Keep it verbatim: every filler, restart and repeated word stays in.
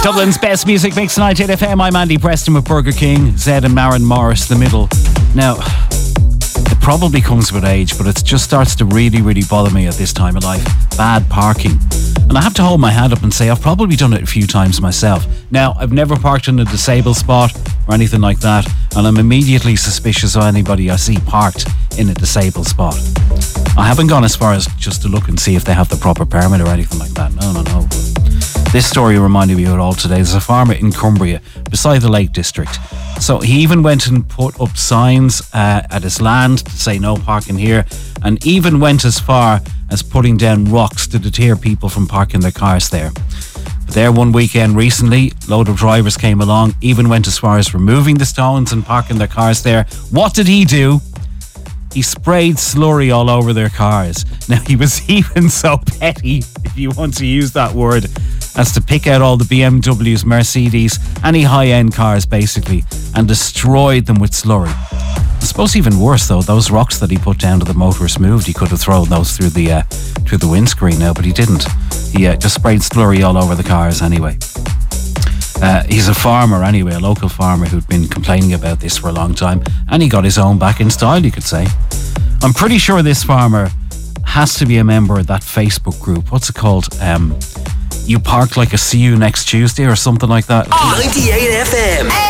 Dublin's best music mix, ninety-eight F M. I'm Andy Preston with Burger King, Zed and Maren Morris, the middle. Now, it probably comes with age, but it just starts to really, really bother me at this time of life. Bad parking. And I have to hold my hand up and say I've probably done it a few times myself. Now, I've never parked in a disabled spot or anything like that, and I'm immediately suspicious of anybody I see parked in a disabled spot. I haven't gone as far as just to look and see if they have the proper permit or anything like that. No, no, no. This story reminded me of it all today. There's a farmer in Cumbria beside the Lake District. So he even went and put up signs uh, at his land to say no parking here, and even went as far as putting down rocks to deter people from parking their cars there. But there one weekend recently, a load of drivers came along, even went as far as removing the stones and parking their cars there. What did he do? He sprayed slurry all over their cars. Now, he was even so petty, if you want to use that word, as to pick out all the B M Ws, Mercedes, any high-end cars basically, and destroyed them with slurry. I suppose even worse though, those rocks that he put down to the motorists moved, he could have thrown those through the uh, through the windscreen now, but he didn't. He uh, just sprayed slurry all over the cars anyway. Uh, he's a farmer anyway, a local farmer who'd been complaining about this for a long time, and he got his own back in style, you could say. I'm pretty sure this farmer has to be a member of that Facebook group. What's it called? Um, you park like a see you next Tuesday or something like that. ninety-eight F M.